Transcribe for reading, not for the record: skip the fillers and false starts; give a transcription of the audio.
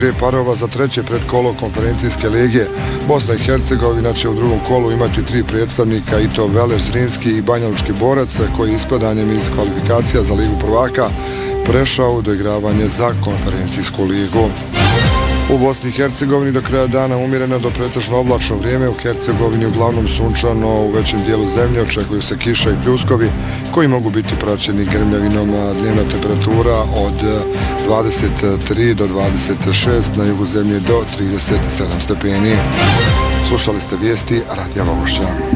parova za treće predkolo konferencijske lige. Bosna i Hercegovina će u drugom kolu imati 3 predstavnika, i to Veleš Zrinski i Banjalučki Borac, koji ispadanjem iz kvalifikacija za Ligu prvaka prešao u doigravanje za konferencijsku ligu. U Bosni i Hercegovini do kraja dana umjereno do pretežno oblačno vrijeme, u Hercegovini uglavnom sunčano, u većem dijelu zemlje očekuju se kiša i pljuskovi koji mogu biti praćeni grmljavinom, dnevna temperatura od 23 do 26, na jugu zemlje do 37 stepeni. Slušali ste vijesti Radija Vogošća.